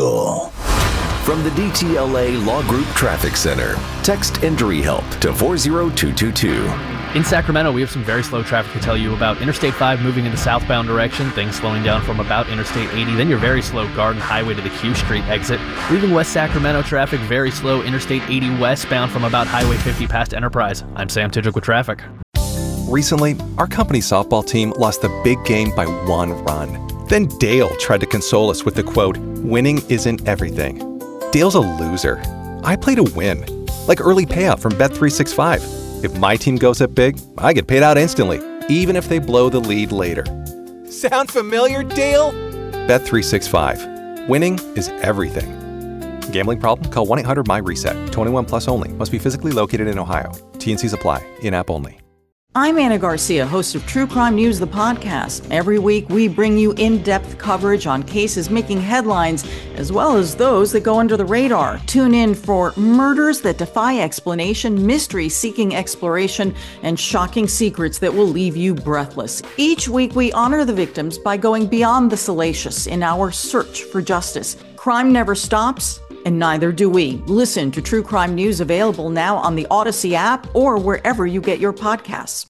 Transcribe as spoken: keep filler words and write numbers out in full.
Deal. From the D T L A Law Group Traffic Center, text Injury Help to four zero two two two. In Sacramento, we have some very slow traffic to tell you about. Interstate five moving in the southbound direction, things slowing down from about Interstate eighty. Then your very slow Garden Highway to the Q Street exit. Leaving West Sacramento traffic very slow, Interstate eighty westbound from about Highway fifty past Enterprise. I'm Sam Tidrick with traffic. Recently, our company softball team lost the big game by one run. Then Dale tried to console us with the quote, "Winning isn't everything." Dale's a loser. I play to win. Like early payout from Bet three sixty-five. If my team goes up big, I get paid out instantly, even if they blow the lead later. Sound familiar, Dale? Bet three sixty-five. Winning is everything. Gambling problem? Call one eight hundred my reset. twenty-one plus only. Must be physically located in Ohio. T N Cs apply. In-app only. I'm Anna Garcia, host of True Crime News, the podcast. Every week, we bring you in-depth coverage on cases making headlines, as well as those that go under the radar. Tune in for murders that defy explanation, mysteries seeking exploration, and shocking secrets that will leave you breathless. Each week, we honor the victims by going beyond the salacious in our search for justice. Crime never stops, and neither do we. Listen to True Crime News, available now on the Odyssey app or wherever you get your podcasts.